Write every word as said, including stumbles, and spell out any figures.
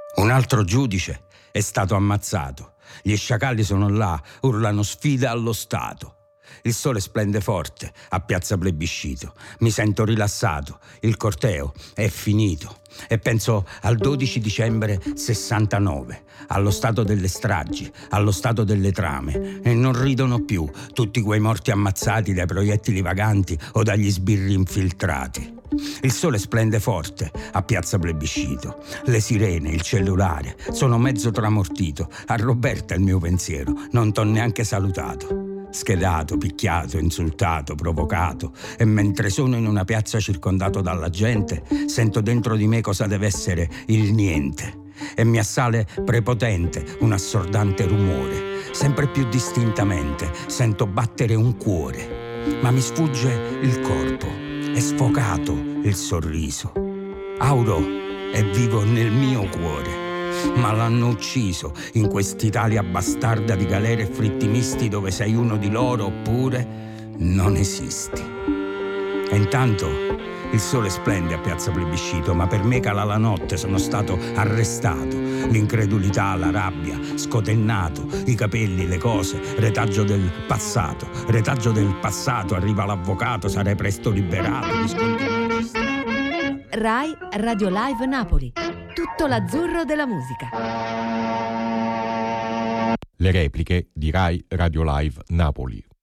Un altro giudice è stato ammazzato. Gli sciacalli sono là, urlano sfida allo Stato. Il sole splende forte a Piazza Plebiscito. Mi sento rilassato, il corteo è finito. E penso al dodici dicembre sessantanove, allo stato delle stragi, allo stato delle trame. E non ridono più tutti quei morti ammazzati dai proiettili vaganti o dagli sbirri infiltrati. Il sole splende forte a Piazza Plebiscito. Le sirene, il cellulare, sono mezzo tramortito. A Roberta il mio pensiero, non t'ho neanche salutato. Schedato, picchiato, insultato, provocato, e mentre sono in una piazza circondato dalla gente, sento dentro di me cosa deve essere il niente. E mi assale prepotente un assordante rumore. Sempre più distintamente sento battere un cuore, ma mi sfugge il corpo. È sfocato il sorriso. Auro è vivo nel mio cuore. Ma l'hanno ucciso in quest'Italia bastarda di galere e fritti misti, dove sei uno di loro oppure non esisti. E intanto il sole splende a Piazza Plebiscito, ma per me cala la notte, sono stato arrestato. L'incredulità, la rabbia, scotennato, i capelli, le cose, retaggio del passato. Retaggio del passato, arriva l'avvocato, sarei presto liberato. Rai Radio Live Napoli. Tutto l'azzurro della musica. Le repliche di Rai Radio Live Napoli.